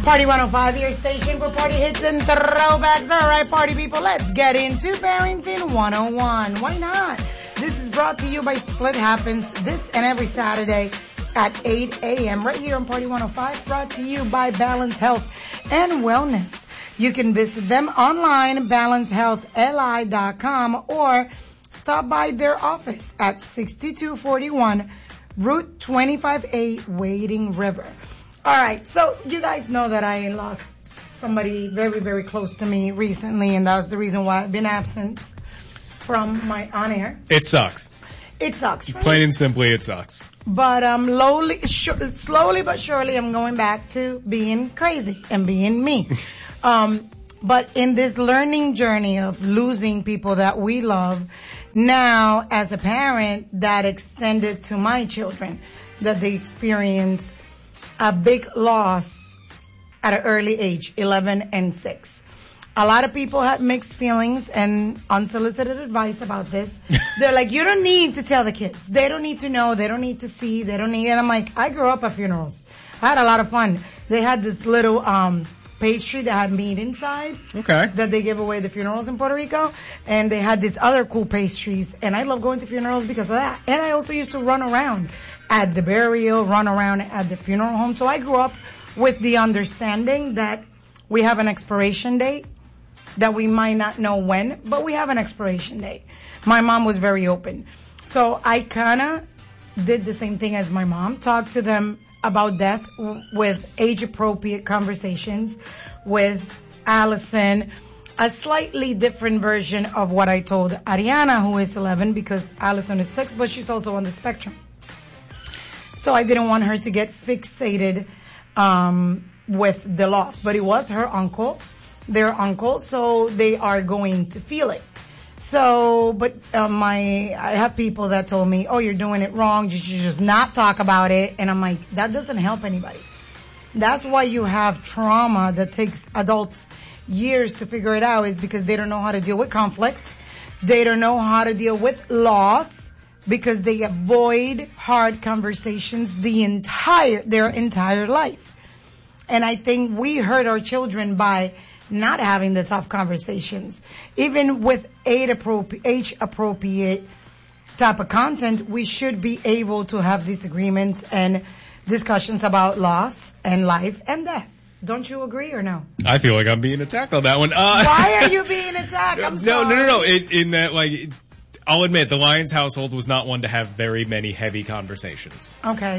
Party 105, your station for party hits and throwbacks. All right, party people, let's get into Parenting 101. Why not? This is brought to you by Split Happens this and every Saturday at 8 a.m. right here on Party 105, brought to you by Balance Health and Wellness. You can visit them online, balancehealthli.com, or stop by their office at 6241 Route 25A, Wading River. All right, so you guys know that I lost somebody very, very close to me recently, and that was the reason why I've been absent from my on-air. It sucks. It sucks. Right? Plain and simply, it sucks. But slowly but surely, I'm going back to being crazy and being me. But in this learning journey of losing people that we love, now as a parent, that extended to my children, that they experience a big loss at an early age, 11 and 6. A lot of people had mixed feelings and unsolicited advice about this. They're like, you don't need to tell the kids. They don't need to know. They don't need to see. They don't need, and I'm like, I grew up at funerals. I had a lot of fun. They had this little, pastry that had meat inside. Okay. That they give away at the funerals in Puerto Rico. And they had these other cool pastries. And I love going to funerals because of that. And I also used to run around at the burial, run around at the funeral home. So I grew up with the understanding that we have an expiration date, that we might not know when, but we have an expiration date. My mom was very open. So I kind of did the same thing as my mom, talked to them about death with age-appropriate conversations with Allison, a slightly different version of what I told Ariana, who is 11, because Allison is 6, but she's also on the spectrum. So I didn't want her to get fixated with the loss. But it was her uncle, their uncle, so they are going to feel it. So, but I have people that told me, oh, you're doing it wrong. You should just not talk about it. And I'm like, that doesn't help anybody. That's why you have trauma that takes adults years to figure it out, is because they don't know how to deal with conflict. They don't know how to deal with loss because they avoid hard conversations their entire life. And I think we hurt our children by not having the tough conversations. Even with age-appropriate type of content, we should be able to have disagreements and discussions about loss and life and death. Don't you agree or no? I feel like I'm being attacked on that one. Why are you being attacked? I'm sorry. No. In that, like, I'll admit, the Lyons household was not one to have very many heavy conversations. Okay.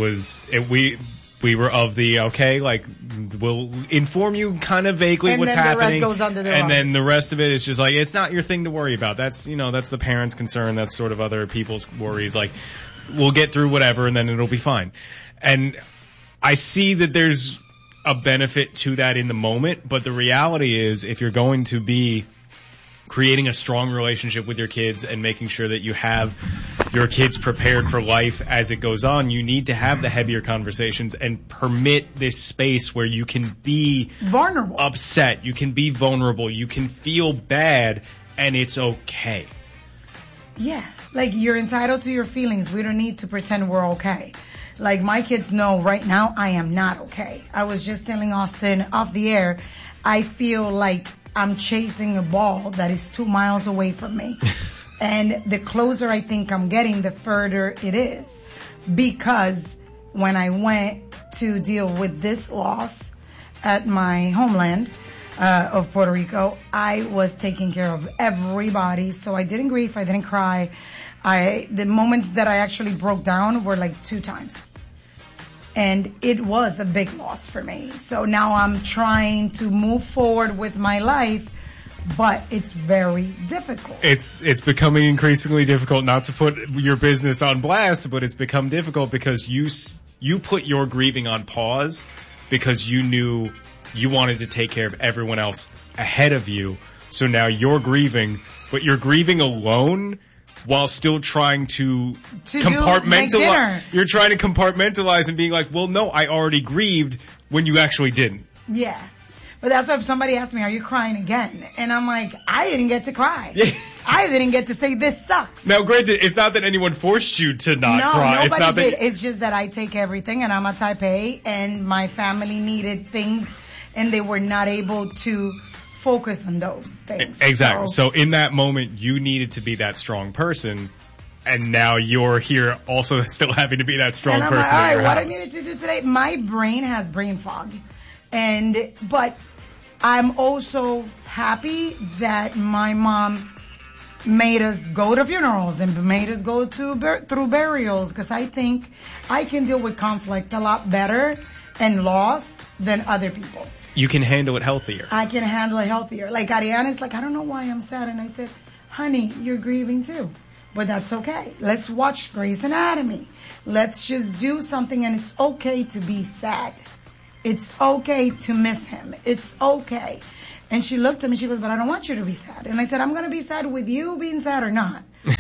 We were of the, okay, like, we'll inform you kind of vaguely and what's then happening. The rest goes under the and then the rest of it is just like, it's not your thing to worry about. That's the parents' concern. That's sort of other people's worries. Like, we'll get through whatever and then it'll be fine. And I see that there's a benefit to that in the moment, but the reality is, if you're going to be creating a strong relationship with your kids and making sure that you have your kids prepared for life as it goes on, you need to have the heavier conversations and permit this space where you can be vulnerable, upset, you can be vulnerable, you can feel bad, and it's okay. Yeah, like, you're entitled to your feelings. We don't need to pretend we're okay. Like, my kids know right now I am not okay. I was just telling Austin off the air, I feel like I'm chasing a ball that is 2 miles away from me. And the closer I think I'm getting, the further it is. Because when I went to deal with this loss at my homeland of Puerto Rico, I was taking care of everybody. So I didn't grieve, I didn't cry. The moments that I actually broke down were like 2 times. And it was a big loss for me. So now I'm trying to move forward with my life, but it's very difficult. It's becoming increasingly difficult, not to put your business on blast, but it's become difficult because you put your grieving on pause because you knew you wanted to take care of everyone else ahead of you. So now you're grieving, but you're grieving alone while still trying to compartmentalize. You're trying to compartmentalize and being like, well, no, I already grieved when you actually didn't. Yeah. But that's why if somebody asks me, are you crying again? And I'm like, I didn't get to cry. I didn't get to say this sucks. Now, granted, it's not that anyone forced you to not cry. No, nobody did. That... It's just that I take everything, and I'm a type A, and my family needed things, and they were not able to focus on those things. Exactly. So in that moment, you needed to be that strong person, and now you're here also still having to be that strong person. Like, all right, what house. I needed to do today, my brain has brain fog. But I'm also happy that my mom made us go to funerals and made us go through burials, because I think I can deal with conflict a lot better and loss than other people. You can handle it healthier. I can handle it healthier. Like Ariana's like, I don't know why I'm sad. And I said, honey, you're grieving too. But that's okay. Let's watch Grey's Anatomy. Let's just do something, and it's okay to be sad. It's okay to miss him. It's okay. And she looked at me, she goes, but I don't want you to be sad. And I said, I'm going to be sad with you being sad or not.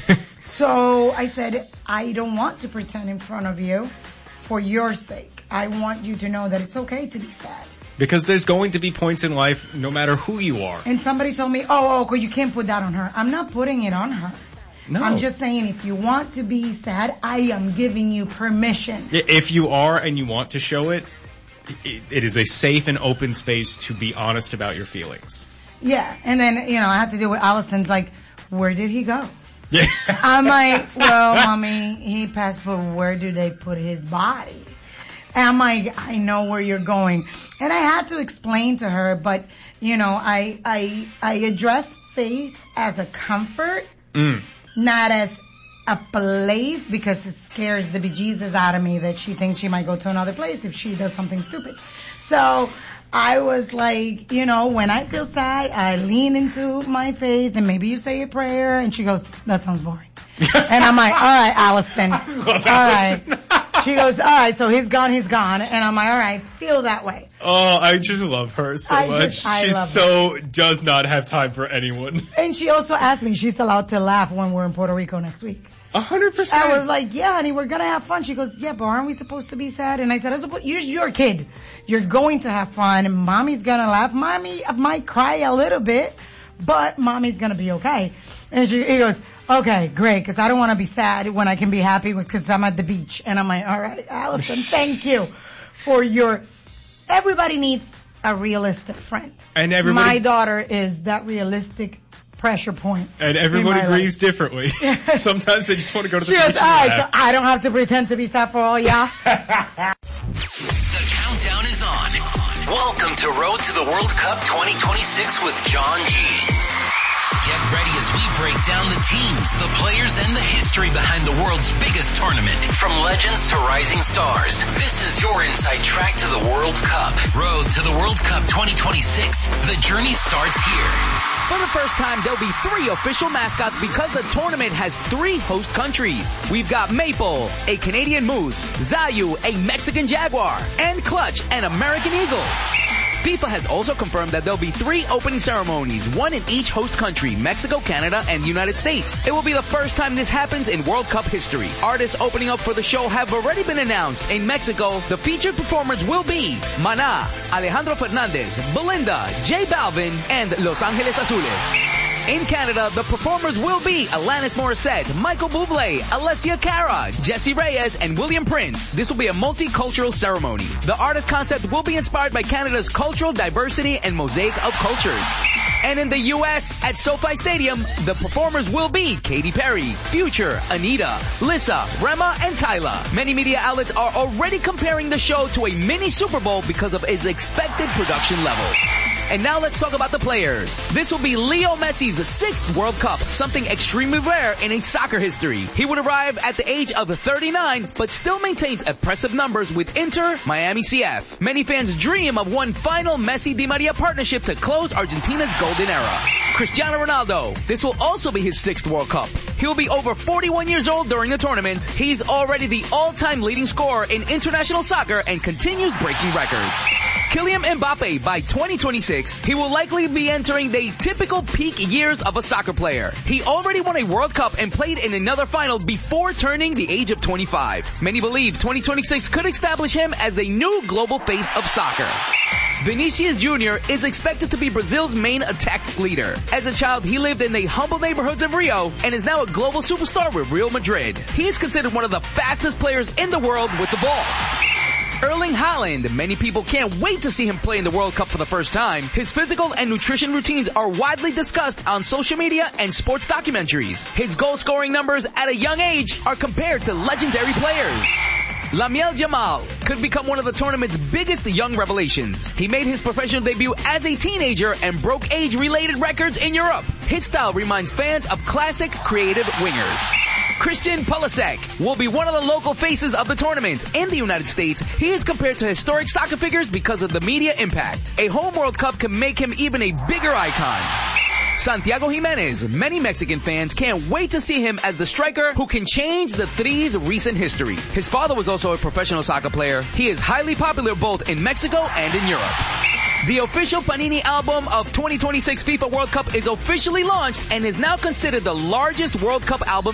So I said, I don't want to pretend in front of you for your sake. I want you to know that it's okay to be sad. Because there's going to be points in life, no matter who you are. And somebody told me, oh, you can't put that on her. I'm not putting it on her. No. I'm just saying, if you want to be sad, I am giving you permission. If you are and you want to show it, it is a safe and open space to be honest about your feelings. Yeah. And then, I had to deal with Allison's like, where did he go? Yeah. I'm like, well, mommy, he passed, but where do they put his body? And I'm like, I know where you're going. And I had to explain to her, but, I address faith as a comfort, not as a place, because it scares the bejesus out of me that she thinks she might go to another place if she does something stupid. So I was like, when I feel sad, I lean into my faith, and maybe you say a prayer, and she goes, that sounds boring. And I'm like, all right, Allison. All right. She goes, all right, so he's gone. And I'm like, all right, feel that way. Oh, I just love her so much. She does not have time for anyone. And she also asked me, she's allowed to laugh when we're in Puerto Rico next week. 100%. I was like, yeah, honey, we're going to have fun. She goes, yeah, but aren't we supposed to be sad? And I said, you're a kid. You're going to have fun. Mommy's going to laugh. Mommy might cry a little bit, but mommy's going to be okay. And he goes, okay, great, because I don't want to be sad when I can be happy because I'm at the beach. And I'm like, all right, Allison, thank you for everybody needs a realistic friend. And my daughter is that realistic pressure point. And everybody grieves differently. Sometimes they just want to go to the beach. So I don't have to pretend to be sad for all y'all. The countdown is on. Welcome to Road to the World Cup 2026 with John G. Get ready as we break down the teams, the players, and the history behind the world's biggest tournament. From legends to rising stars, this is your inside track to the World Cup. Road to the World Cup 2026. The journey starts here. For the first time, there'll be 3 official mascots because the tournament has 3 host countries. We've got Maple, a Canadian moose, Zayu, a Mexican jaguar, and Clutch, an American eagle. FIFA has also confirmed that there'll be 3 opening ceremonies, 1 in each host country, Mexico, Canada, and the United States. It will be the first time this happens in World Cup history. Artists opening up for the show have already been announced. In Mexico, the featured performers will be Maná, Alejandro Fernandez, Belinda, J Balvin, and Los Angeles Azules. In Canada, the performers will be Alanis Morissette, Michael Bublé, Alessia Cara, Jessie Reyes, and William Prince. This will be a multicultural ceremony. The artist concept will be inspired by Canada's cultural diversity and mosaic of cultures. And in the U.S., at SoFi Stadium, the performers will be Katy Perry, Future, Anita, Lissa, Rema, and Tyla. Many media outlets are already comparing the show to a mini Super Bowl because of its expected production level. And now let's talk about the players. This will be Leo Messi's 6th World Cup, something extremely rare in a soccer history. He would arrive at the age of 39, but still maintains impressive numbers with Inter Miami CF. Many fans dream of one final Messi-Di Maria partnership to close Argentina's golden era. Cristiano Ronaldo. This will also be his 6th World Cup. He'll be over 41 years old during the tournament. He's already the all-time leading scorer in international soccer and continues breaking records. Kylian Mbappe by 2026, he will likely be entering the typical peak years of a soccer player. He already won a World Cup and played in another final before turning the age of 25. Many believe 2026 could establish him as the new global face of soccer. Vinicius Jr. is expected to be Brazil's main attack leader. As a child, he lived in the humble neighborhoods of Rio and is now a global superstar with Real Madrid. He is considered one of the fastest players in the world with the ball. Erling Haaland. Many people can't wait to see him play in the World Cup for the first time. His physical and nutrition routines are widely discussed on social media and sports documentaries. His goal-scoring numbers at a young age are compared to legendary players. Lamine Yamal could become one of the tournament's biggest young revelations. He made his professional debut as a teenager and broke age-related records in Europe. His style reminds fans of classic creative wingers. Christian Pulisic will be one of the local faces of the tournament. In the United States, he is compared to historic soccer figures because of the media impact. A home World Cup can make him even a bigger icon. Santiago Jimenez. Many Mexican fans can't wait to see him as the striker who can change the Three's recent history. His father was also a professional soccer player. He is highly popular both in Mexico and in Europe. The official Panini album of 2026 FIFA World Cup is officially launched and is now considered the largest World Cup album